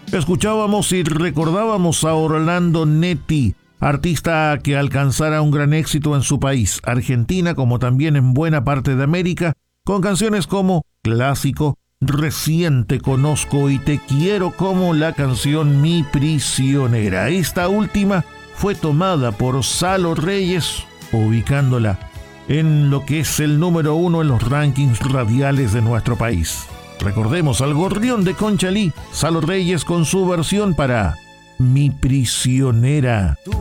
Escuchábamos y recordábamos a Orlando Netti, artista que alcanzara un gran éxito en su país, Argentina, como también en buena parte de América, con canciones como Clásico, Recién te conozco y Te quiero, como la canción Mi prisionera. Esta última fue tomada por Salo Reyes, ubicándola en lo que es el número 1 en los rankings radiales de nuestro país. Recordemos al gorrión de Conchalí, Salo Reyes, con su versión para Mi prisionera. Tú